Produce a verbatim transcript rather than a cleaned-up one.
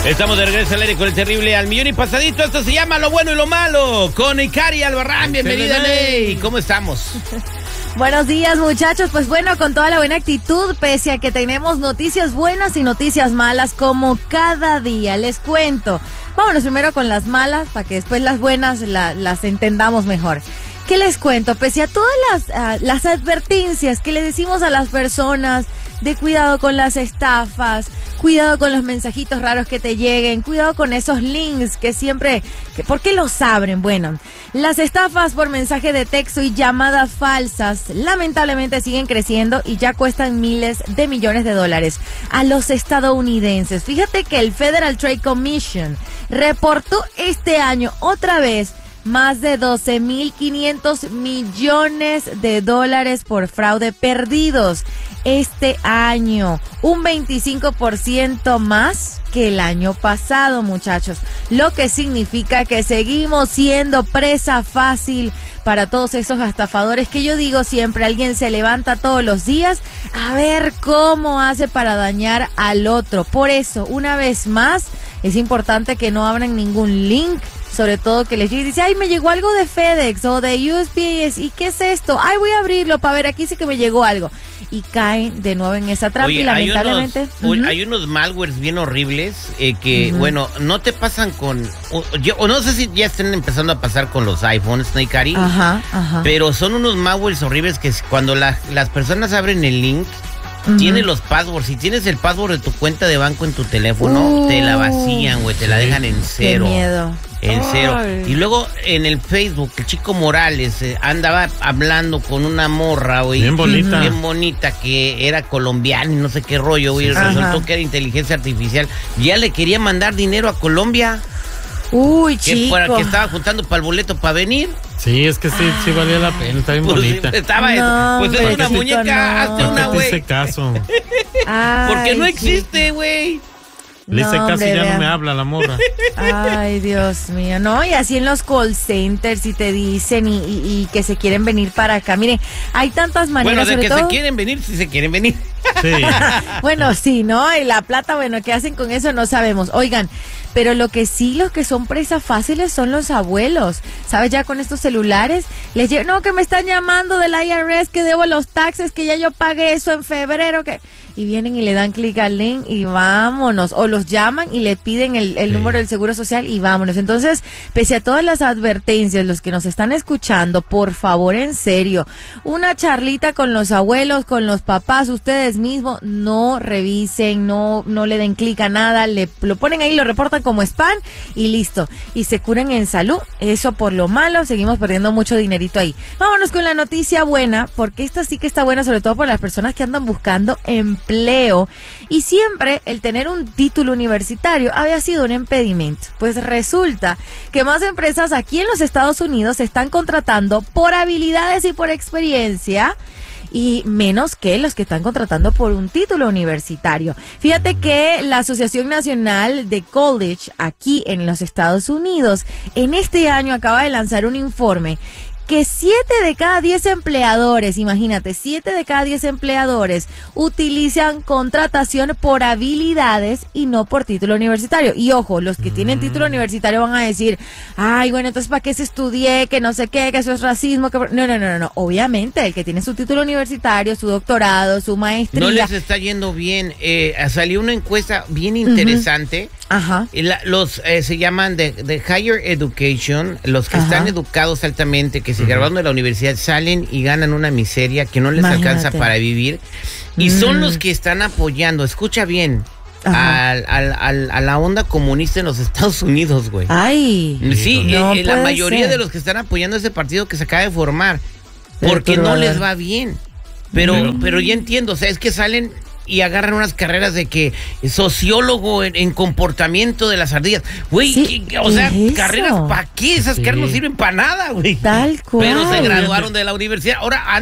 Estamos de regreso al aire con el terrible al millón y pasadito. Esto se llama Lo Bueno y Lo Malo con Ikari Albarrán. Bienvenida, Ney. ¿Cómo estamos? Buenos días, muchachos. Pues bueno, con toda la buena actitud, pese a que tenemos noticias buenas y noticias malas como cada día. Les cuento. Vámonos primero con las malas para que después las buenas la, las entendamos mejor. ¿Qué les cuento? Pese a todas las, uh, las advertencias que le decimos a las personas de cuidado con las estafas, cuidado con los mensajitos raros que te lleguen, cuidado con esos links que siempre... Que, ¿por qué los abren? Bueno, las estafas por mensaje de texto y llamadas falsas lamentablemente siguen creciendo y ya cuestan miles de millones de dólares a los estadounidenses. Fíjate que el Federal Trade Commission reportó este año otra vez más de doce mil quinientos millones de dólares por fraude perdidos este año, un veinticinco por ciento más que el año pasado, muchachos, lo que significa que seguimos siendo presa fácil para todos esos estafadores que yo digo siempre, alguien se levanta todos los días a ver cómo hace para dañar al otro. Por eso, una vez más, es importante que no abran ningún link, sobre todo que les llegue y dice, ay, me llegó algo de FedEx o de U S P S, ¿y qué es esto? Ay, voy a abrirlo para ver, aquí sí que me llegó algo. Y caen de nuevo en esa trampa. Oye, y lamentablemente... Hay unos, uh-huh. hay unos malwares bien horribles eh, que, uh-huh. bueno, no te pasan con... O, yo, o no sé si ya estén empezando a pasar con los iPhones, ¿no, Ikari? Ajá, ajá. Pero son unos malwares horribles que cuando la, las personas abren el link, uh-huh. tiene los passwords. Si tienes el password de tu cuenta de banco en tu teléfono, uh, te la vacían, güey, te la dejan en cero. Qué miedo. En cero. Ay. Y luego en el Facebook, el Chico Morales eh, andaba hablando con una morra, güey. Bien bonita. Bien bonita, que era colombiana y no sé qué rollo, güey. Sí. Resultó Ajá. que era inteligencia artificial. Ya le quería mandar dinero a Colombia. Uy, que chico. Para que estaba juntando para el boleto para venir. Sí, es que sí, sí valía la pena, está bien pues, bonita. Estaba no, pues es una muñeca, no. hazte una, güey. Hice caso. Ay, porque no existe, güey. Le hice no, caso y ya vean. no me habla la morra. Ay, Dios mío, no, y así en los call centers y te dicen y, y, y que se quieren venir para acá. Miren, hay tantas maneras. Bueno, de sobre que todo... se quieren venir, si se quieren venir. Sí. Bueno, sí, ¿no? Y la plata, bueno, ¿qué hacen con eso? No sabemos. Oigan, pero lo que sí, los que son presas fáciles son los abuelos. ¿Sabes? Ya con estos celulares, les llegan, no, que me están llamando del I R S, que debo los taxes, que ya yo pagué eso en febrero, que... Y vienen y le dan clic al link y vámonos. O los llaman y le piden el, el sí. número del Seguro Social y vámonos. Entonces, pese a todas las advertencias, los que nos están escuchando, por favor, en serio, una charlita con los abuelos, con los papás, ustedes mismos, no revisen, no, no le den clic a nada, le lo ponen ahí, lo reportan como spam y listo. Y se curan en salud. Eso por lo malo, seguimos perdiendo mucho dinerito ahí. Vámonos con la noticia buena, porque esta sí que está buena, sobre todo por las personas que andan buscando empleo. Empleo y siempre el tener un título universitario había sido un impedimento. Pues resulta que más empresas aquí en los Estados Unidos se están contratando por habilidades y por experiencia y menos que los que están contratando por un título universitario. Fíjate que la Asociación Nacional de College aquí en los Estados Unidos en este año acaba de lanzar un informe que siete de cada diez empleadores, imagínate, siete de cada diez empleadores utilizan contratación por habilidades y no por título universitario. Y ojo, los que mm. tienen título universitario van a decir, ay, bueno, entonces ¿para qué se estudié? Que no sé qué, que eso es racismo. Que... No, no, no, no, no. Obviamente, el que tiene su título universitario, su doctorado, su maestría. No les está yendo bien. Eh, salió una encuesta bien interesante. Uh-huh. Ajá. La, los eh, se llaman de, de Higher Education, los que Ajá. están educados altamente, que se uh-huh. graduaron de la universidad, salen y ganan una miseria que no les Imagínate. alcanza para vivir. Y mm. son los que están apoyando, escucha bien, al, al, al, a la onda comunista en los Estados Unidos, güey. Ay. Sí, no eh, la mayoría ser. de los que están apoyando ese partido que se acaba de formar, pero porque no les va bien. Pero, pero, pero ya entiendo, o sea, es que salen y agarran unas carreras de que sociólogo en, en comportamiento de las ardillas. Güey, sí, o sea, carreras, ¿para qué? Esas sí. carreras no sirven para nada, güey. Tal cual. Pero se graduaron de la universidad. Ahora